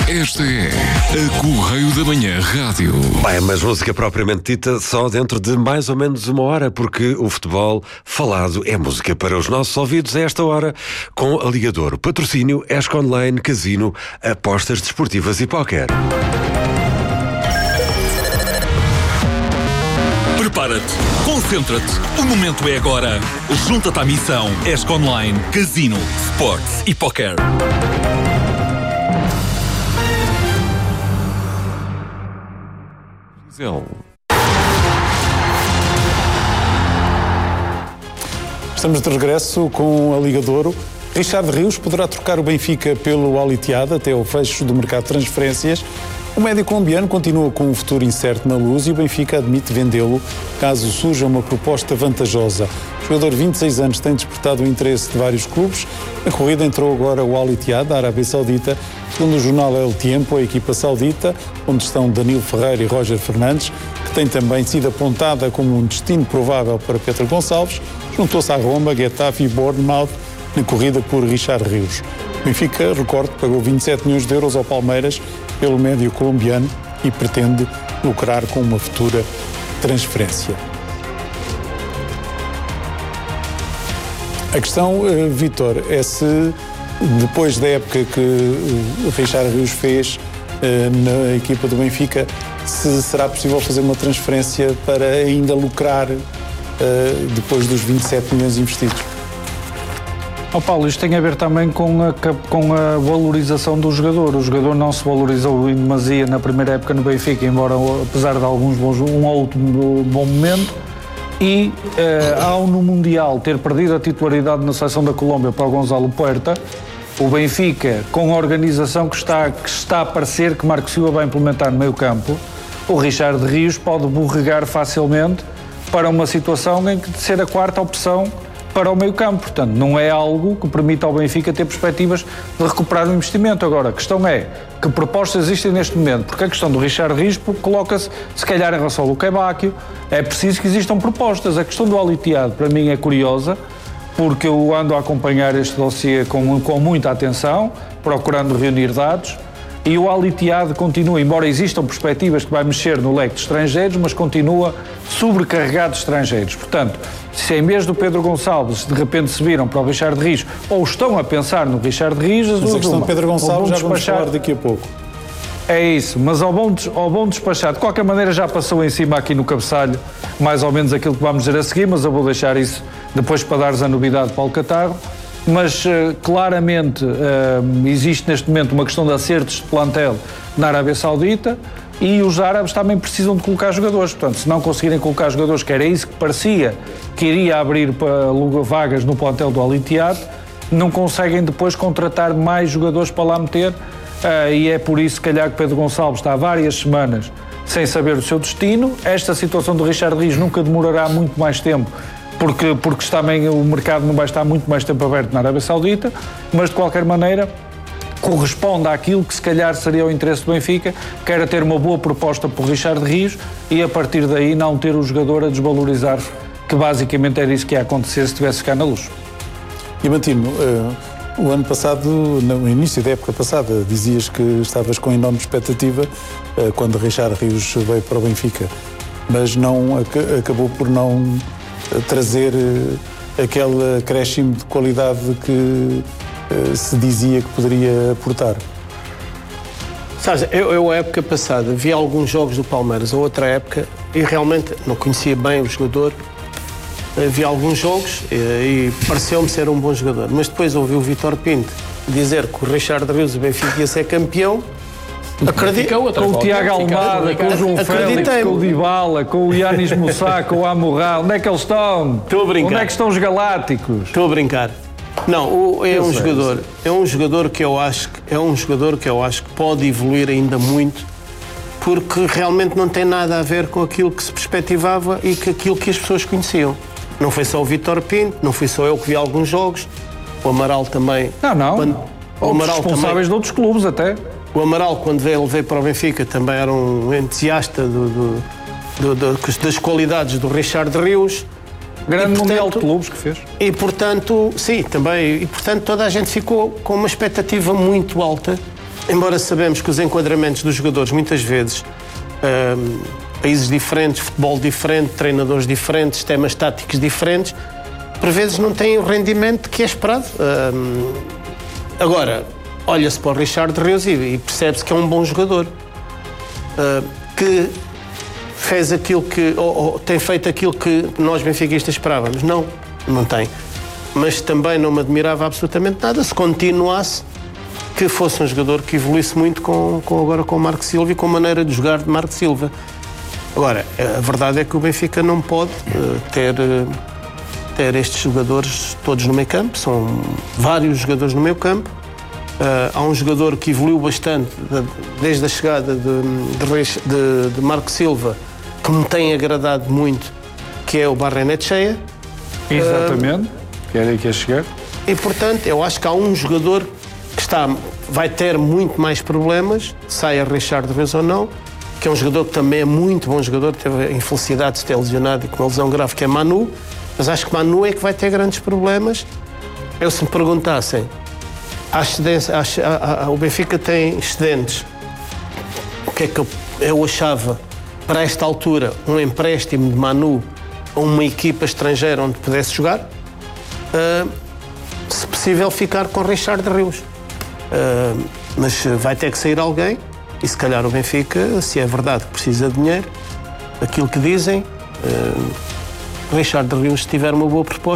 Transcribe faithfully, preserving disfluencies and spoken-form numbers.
Esta é a Correio da Manhã Rádio. Bem, mas música propriamente dita só dentro de mais ou menos uma hora, porque o futebol falado é música para os nossos ouvidos a esta hora, com a Ligador, patrocínio, Esco Online, Casino, apostas desportivas e póquer. Prepara-te, concentra-te, o momento é agora. Junta-te à missão Esco Online, Casino, Sports e Póquer. Estamos de regresso com a Liga de Ouro. Richard Rios poderá trocar o Benfica pelo Al Ittihad até ao fecho do mercado de transferências. O médio colombiano continua com um futuro incerto na luz e o Benfica admite vendê-lo caso surja uma proposta vantajosa. O jogador de vinte e seis anos tem despertado o interesse de vários clubes. Na corrida entrou agora o Al Ittihad, da Arábia Saudita. Segundo o jornal El Tiempo, a equipa saudita, onde estão Danilo Ferreira e Roger Fernandes, que tem também sido apontada como um destino provável para Pedro Gonçalves, juntou-se à Roma, Getafe e Bournemouth na corrida por Richard Rios. O Benfica, recordo, pagou vinte e sete milhões de euros ao Palmeiras pelo médio colombiano e pretende lucrar com uma futura transferência. A questão, uh, Vítor, é se depois da época que uh, Richard Rios fez uh, na equipa do Benfica, se será possível fazer uma transferência para ainda lucrar uh, depois dos vinte e sete milhões investidos. Oh Paulo, isto tem a ver também com a, com a valorização do jogador. O jogador não se valorizou em demasia na primeira época no Benfica, embora apesar de alguns bons, um ou outro bom momento, e eh, ao no Mundial ter perdido a titularidade na seleção da Colômbia para o Gonzalo Puerta, o Benfica, com a organização que está, que está a parecer que Marco Silva vai implementar no meio campo, o Richard Rios pode borregar facilmente para uma situação em que de ser a quarta opção para o meio campo. Portanto, não é algo que permita ao Benfica ter perspectivas de recuperar o investimento. Agora, a questão é que propostas existem neste momento, porque a questão do Richard Rios coloca-se, se calhar, em relação ao Luque Bacchio, é preciso que existam propostas. A questão do Al Ittihad, para mim, é curiosa, porque eu ando a acompanhar este dossiê com, com muita atenção, procurando reunir dados, e o Al Ittihad continua, embora existam perspectivas que vai mexer no leque de estrangeiros, mas continua sobrecarregado de estrangeiros. Portanto, se em vez do Pedro Gonçalves de repente se viram para o Richard Rios, ou estão a pensar no Richard Rios... Mas a questão de Pedro Gonçalves já vamos falar daqui a pouco. É isso, mas ao bom, ao bom despachar, de qualquer maneira já passou em cima aqui no cabeçalho, mais ou menos aquilo que vamos dizer a seguir, mas eu vou deixar isso depois para dares a novidade para o Catarro. Mas uh, claramente uh, existe neste momento uma questão de acertos de plantel na Arábia Saudita e os árabes também precisam de colocar jogadores. Portanto, se não conseguirem colocar jogadores, que era isso que parecia que iria abrir para vagas no plantel do Al Ittihad, não conseguem depois contratar mais jogadores para lá meter uh, e é por isso, se calhar, que Pedro Gonçalves está há várias semanas sem saber o seu destino. Esta situação do Richard Rios nunca demorará muito mais tempo, porque, porque também o mercado não vai estar muito mais tempo aberto na Arábia Saudita, mas de qualquer maneira corresponde àquilo que se calhar seria o interesse do Benfica, que era ter uma boa proposta por Richard Rios e a partir daí não ter o jogador a desvalorizar, que basicamente era isso que ia acontecer se tivesse ficar na luz. Diamantino, uh, o ano passado, no início da época passada, dizias que estavas com enorme expectativa uh, quando Richard Rios veio para o Benfica, mas não ac- acabou por não trazer aquele acréscimo de qualidade que uh, se dizia que poderia aportar. Sabes, eu, eu a época passada vi alguns jogos do Palmeiras, a outra época, e realmente não conhecia bem o jogador, vi alguns jogos e, e pareceu-me ser um bom jogador, mas depois ouvi o Vítor Pinto dizer que o Richard Rios do Benfica ia ser campeão. Acredito. Com o Tiago Almada, com o João Félix, com o Dybala, com o Yanis Moussa, com o Amorral, onde é que eles estão? Estou a brincar. Onde é que estão os galácticos? Estou a brincar. Não, o, é um jogador, é um jogador que eu acho que é um jogador que eu acho que pode evoluir ainda muito, porque realmente não tem nada a ver com aquilo que se perspectivava e com aquilo que as pessoas conheciam. Não foi só o Vítor Pinto, não fui só eu que vi alguns jogos, o Amaral também. Não, não. Quando, o Amaral responsáveis também, de outros clubes até. O Amaral, quando veio, veio para o Benfica, também era um entusiasta do, do, do, do, das qualidades do Richard Rios. Grande e, mundial portanto, de clubes que fez. E, portanto, sim, também. E, portanto, toda a gente ficou com uma expectativa muito alta embora sabemos que os enquadramentos dos jogadores muitas vezes, um, países diferentes, futebol diferente, treinadores diferentes, sistemas táticos diferentes, por vezes não têm o rendimento que é esperado. Um, agora, olha-se para o Richard Rios e, e percebe-se que é um bom jogador, uh, que fez aquilo que, ou, ou tem feito aquilo que nós benfiquistas esperávamos. Não, não tem. Mas também não me admirava absolutamente nada se continuasse que fosse um jogador que evoluísse muito com, com agora com o Marco Silva e com a maneira de jogar de Marco Silva. Agora, a verdade é que o Benfica não pode uh, ter, uh, ter estes jogadores todos no meio campo. São vários jogadores no meio campo. Uh, há um jogador que evoluiu bastante de, desde a chegada de, de, de, de Marco Silva, que me tem agradado muito, que é o Barrenetxea. Exatamente, uh, que era aí que ia chegar. E, portanto, eu acho que há um jogador que está, vai ter muito mais problemas, saia Richard Rios ou não, que é um jogador que também é muito bom jogador, teve a infelicidade de se ter lesionado e com uma lesão grave, que é Manu, mas acho que Manu é que vai ter grandes problemas. Eu, se me perguntassem, há excedência, há, há, há, o Benfica tem excedentes, o que é que eu, eu achava, para esta altura, um empréstimo de Manu a uma equipa estrangeira onde pudesse jogar, uh, se possível ficar com Richard Rios. Uh, mas vai ter que sair alguém e se calhar o Benfica, se é verdade que precisa de dinheiro, aquilo que dizem, uh, Richard Rios, se tiver uma boa proposta,